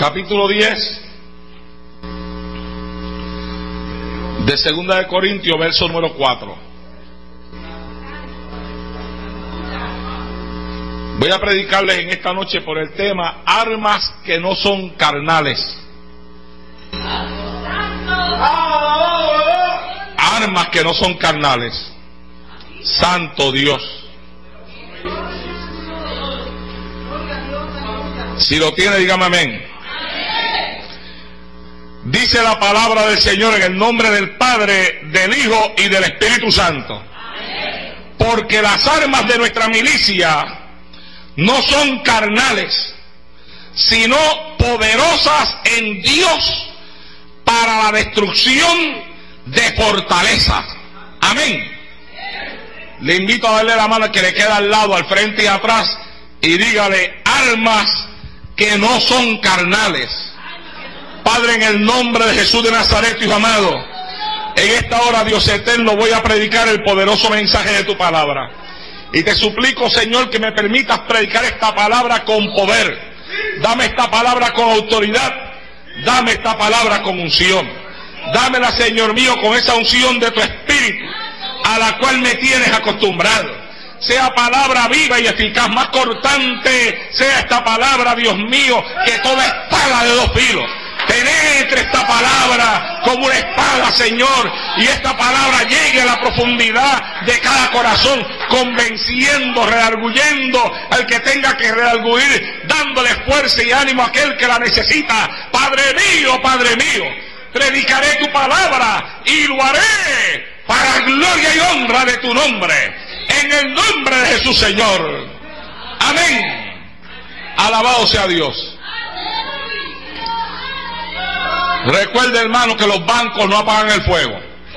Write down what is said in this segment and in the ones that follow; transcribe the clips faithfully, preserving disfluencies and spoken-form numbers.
capítulo diez de Segunda de Corintios, verso número cuatro. Voy a predicarles en esta noche por el tema armas que no son carnales. Armas que no son carnales. Santo Dios. Si lo tiene, dígame amén. Dice la palabra del Señor en el nombre del Padre, del Hijo y del Espíritu Santo. Porque las armas de nuestra milicia no son carnales, sino poderosas en Dios para la destrucción de fortalezas. Amén. Le invito a darle la mano al que le queda al lado, al frente y atrás, y dígale: armas que no son carnales. Padre, en el nombre de Jesús de Nazaret, Hijo amado, en esta hora, Dios eterno, voy a predicar el poderoso mensaje de tu palabra. Y te suplico, Señor, que me permitas predicar esta palabra con poder. Dame esta palabra con autoridad. Dame esta palabra con unción. Dámela, Señor mío, con esa unción de tu Espíritu, a la cual me tienes acostumbrado. Sea palabra viva y eficaz, más cortante sea esta palabra, Dios mío, que toda espada de dos filos. Penetre esta palabra como una espada, Señor, y esta palabra llegue a la profundidad de cada corazón, convenciendo, redarguyendo al que tenga que redarguir, dándole fuerza y ánimo a aquel que la necesita. Padre mío, Padre mío, predicaré tu palabra y lo haré para gloria y honra de tu nombre, en el nombre de Jesús, Señor. Amén. Alabado sea Dios. Recuerde, hermano, que los bancos no apagan el fuego.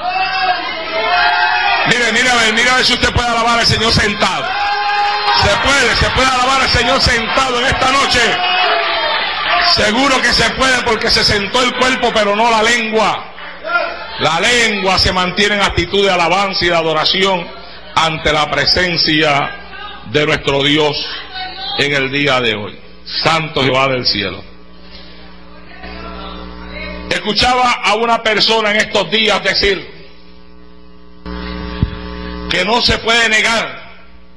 Mire, mire a ver, mire a ver si usted puede alabar al Señor sentado. Se puede, se puede alabar al Señor sentado en esta noche. Seguro que se puede, porque se sentó el cuerpo, pero no la lengua. La lengua se mantiene en actitud de alabanza y de adoración ante la presencia de nuestro Dios en el día de hoy. Santo Jehová del cielo. Escuchaba a una persona en estos días decir que no se puede negar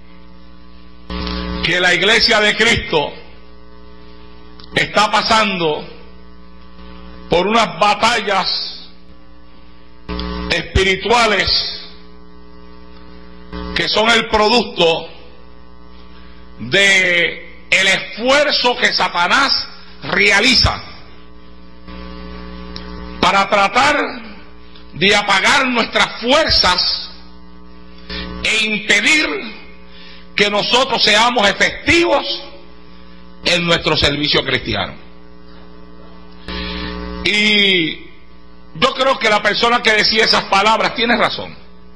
que la iglesia de Cristo está pasando por unas batallas espirituales que son el producto de el esfuerzo que Satanás realiza para tratar de apagar nuestras fuerzas e impedir que nosotros seamos efectivos en nuestro servicio cristiano. Y yo creo que la persona que decía esas palabras tiene razón.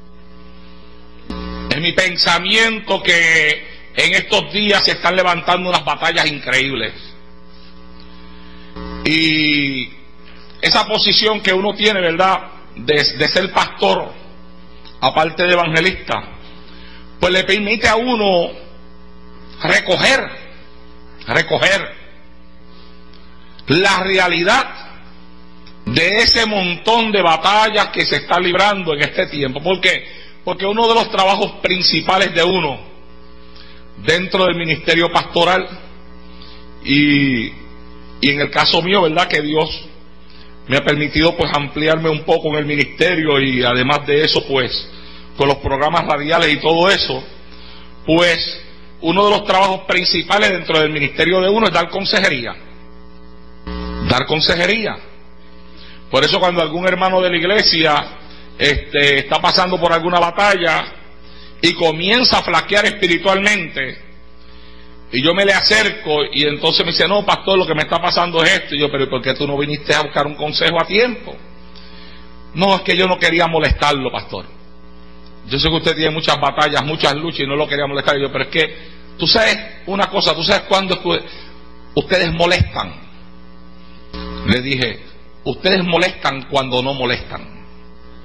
Es mi pensamiento que en estos días se están levantando unas batallas increíbles. Y esa posición que uno tiene, ¿verdad?, de, de ser pastor, aparte de evangelista, pues le permite a uno recoger, recoger la realidad de ese montón de batallas que se está librando en este tiempo. ¿Por qué? Porque uno de los trabajos principales de uno dentro del ministerio pastoral, y, y en el caso mío, ¿verdad?, que Dios me ha permitido pues ampliarme un poco en el ministerio, y además de eso pues con los programas radiales y todo eso, pues uno de los trabajos principales dentro del ministerio de uno es dar consejería. Dar consejería. Por eso cuando algún hermano de la iglesia este, está pasando por alguna batalla y comienza a flaquear espiritualmente, y yo me le acerco y entonces me dice: no, pastor, lo que me está pasando es esto. Y yo: pero ¿por qué tú no viniste a buscar un consejo a tiempo? No, es que yo no quería molestarlo, pastor. Yo sé que usted tiene muchas batallas, muchas luchas, y no lo quería molestar. Y yo: pero es que tú sabes una cosa, tú sabes cuándo ustedes molestan. Le dije: ustedes molestan cuando no molestan.